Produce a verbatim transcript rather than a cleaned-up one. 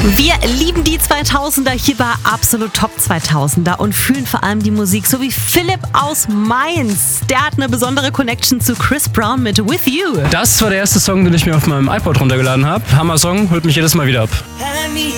Wir lieben die zweitausender hier bei Absolut Top zweitausender und fühlen vor allem die Musik, so wie Philipp aus Mainz. Der hat eine besondere Connection zu Chris Brown mit With You. Das war der erste Song, den ich mir auf meinem iPod runtergeladen habe. Hammer Song, holt mich jedes Mal wieder ab.